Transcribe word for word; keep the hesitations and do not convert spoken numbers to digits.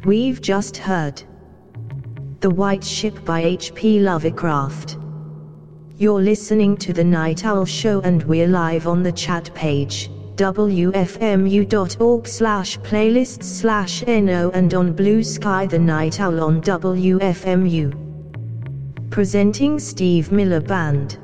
We've just heard The White Ship by H P Lovecraft. You're listening to The Night Owl Show, and we're live on the chat page, w f m u dot org slash playlists slash no, and on Blue Sky The Night Owl on W F M U. Presenting Steve Miller Band.